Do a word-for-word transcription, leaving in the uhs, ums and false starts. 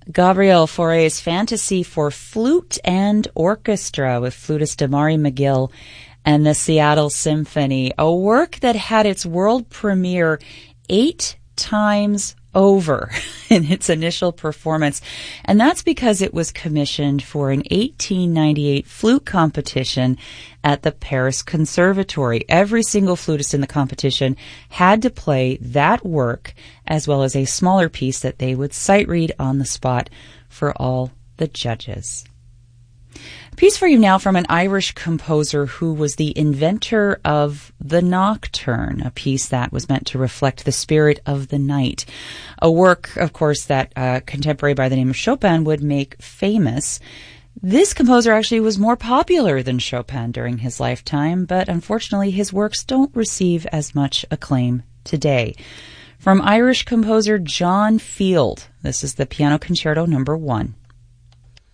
Gabriel Fauré's Fantasy for Flute and Orchestra with flutist Amari McGill and the Seattle Symphony, a work that had its world premiere eight times over in its initial performance. And that's because it was commissioned for an eighteen ninety-eight flute competition at the Paris Conservatory. Every single flutist in the competition had to play that work as well as a smaller piece that they would sight read on the spot for all the judges. A piece for you now from an Irish composer who was the inventor of the nocturne, a piece that was meant to reflect the spirit of the night. A work, of course, that a contemporary by the name of Chopin would make famous. This composer actually was more popular than Chopin during his lifetime, but unfortunately his works don't receive as much acclaim today. From Irish composer John Field, this is the Piano Concerto number one.